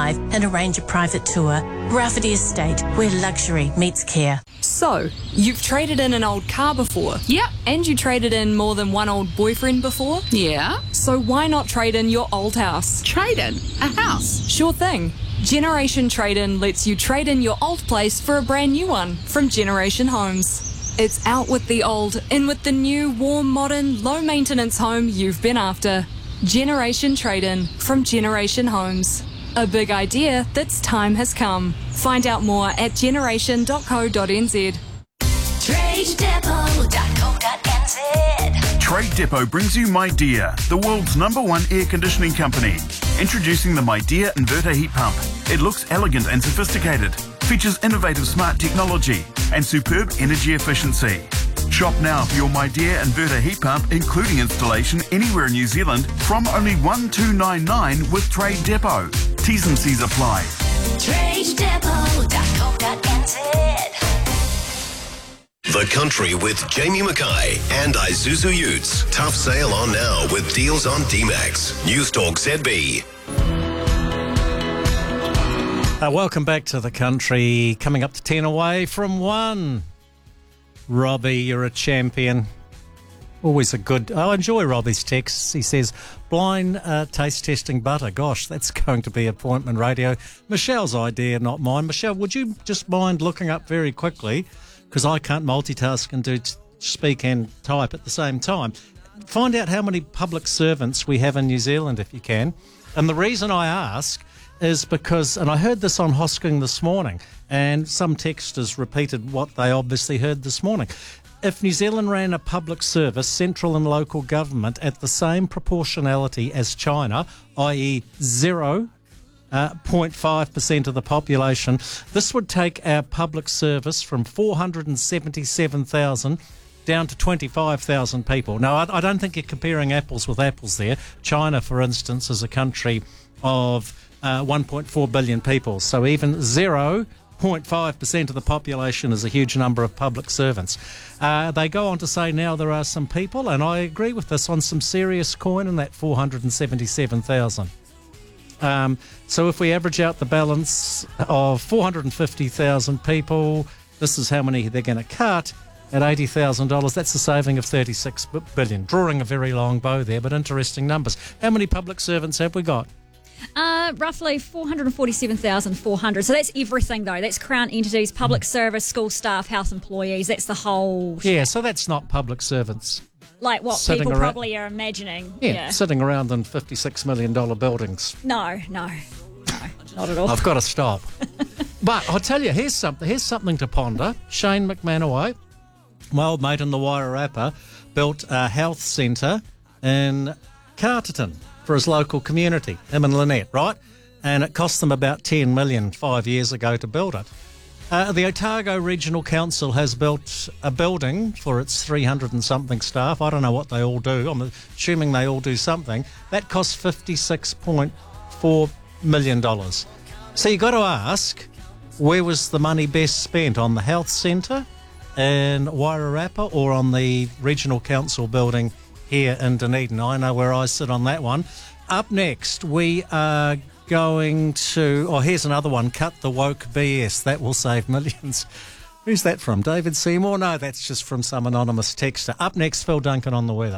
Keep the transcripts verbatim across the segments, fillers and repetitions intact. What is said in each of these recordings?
live and arrange a private tour. Rafferty Estate, where luxury meets care. So, you've traded in an old car before? Yep. And you traded in more than one old boyfriend before? Yeah. So why not trade in your old house? Trade in a house? Sure thing. Generation Trade-In lets you trade in your old place for a brand new one from Generation Homes. It's out with the old, in with the new, warm, modern, low-maintenance home you've been after. Generation Trade-In from Generation Homes. A big idea that's time has come. Find out more at generation dot co dot n z. trade depot dot co dot n z. Trade Depot brings you Midea, the world's number one air conditioning company. Introducing the Midea inverter heat pump. It looks elegant and sophisticated, features innovative smart technology and superb energy efficiency. Shop now for your Midea inverter heat pump, including installation anywhere in New Zealand, from only one two nine nine with Trade Depot. T's and C's apply. trade depot dot co dot n z. The Country with Jamie Mackay and Isuzu Utes. Tough sale on now with deals on D-Max. News Talk Z B. Uh, welcome back to The Country. Coming up to ten away from one. Robbie, you're a champion. Always a good... I enjoy Robbie's texts. He says, blind uh, taste testing butter. Gosh, that's going to be appointment radio. Michelle's idea, not mine. Michelle, would you just mind looking up very quickly, because I can't multitask and do t- speak and type at the same time. Find out how many public servants we have in New Zealand, if you can. And the reason I ask is because, and I heard this on Hosking this morning, and some texters repeated what they obviously heard this morning. If New Zealand ran a public service, central and local government, at the same proportionality as China, that is zero point five percent of the population, this would take our public service from four hundred seventy-seven thousand down to twenty-five thousand people. Now, I, I don't think you're comparing apples with apples there. China, for instance, is a country of uh, one point four billion people, so even zero point five percent of the population is a huge number of public servants. Uh, they go on to say now there are some people, and I agree with this, on some serious coin in that four hundred seventy-seven thousand. Um, so if we average out the balance of four hundred fifty thousand people, this is how many they're going to cut at eighty thousand dollars. That's a saving of thirty-six billion dollars. Drawing a very long bow there, but interesting numbers. How many public servants have we got? Uh, roughly four hundred forty-seven thousand four hundred. So that's everything, though. That's Crown entities, public mm. service, school staff, house employees. That's the whole... Yeah, so that's not public servants. Like what people around, probably are imagining. Yeah, yeah, sitting around in fifty-six million dollars buildings. No, no, no, not at all. I've got to stop. But I'll tell you, here's something, here's something to ponder. Shane McManaway, my old mate in the Wairarapa, built a health centre in Carterton for his local community, him and Lynette, right? And it cost them about ten million dollars five years ago to build it. Uh, the Otago Regional Council has built a building for its three hundred and something staff. I don't know what they all do. I'm assuming they all do something. That costs fifty-six point four million dollars. So you've got to ask, where was the money best spent? On the health centre in Wairarapa or on the Regional Council building here in Dunedin? I know where I sit on that one. Up next, we are going to... Oh, here's another one. Cut the woke B S. That will save millions. Who's that from? David Seymour? No, that's just from some anonymous texter. Up next, Phil Duncan on the weather.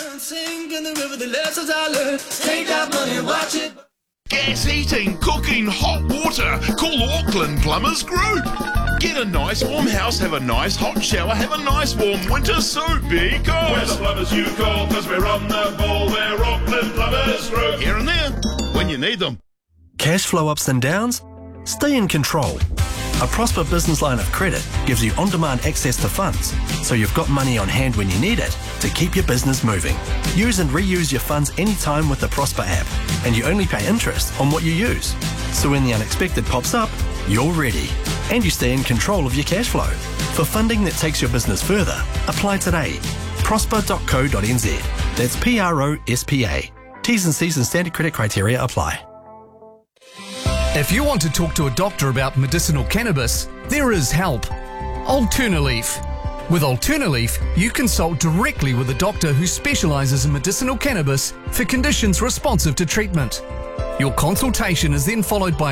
Gas heating, cooking, hot water. Call Auckland Plumbers Group. Get a nice warm house, have a nice hot shower, have a nice warm winter soup, because we're the plumbers you call, because we're on the ball, we're Auckland Plumbers Group. Here and there, when you need them. Cash flow ups and downs? Stay in control. A Prosper Business Line of Credit gives you on-demand access to funds, so you've got money on hand when you need it to keep your business moving. Use and reuse your funds anytime with the Prosper app, and you only pay interest on what you use. So when the unexpected pops up, you're ready, and you stay in control of your cash flow. For funding that takes your business further, apply today. prosper dot co dot n z. That's P R O S P A. T's and C's and standard credit criteria apply. If you want to talk to a doctor about medicinal cannabis, there is help. Alternaleaf. With Alternaleaf, you consult directly with a doctor who specialises in medicinal cannabis for conditions responsive to treatment. Your consultation is then followed by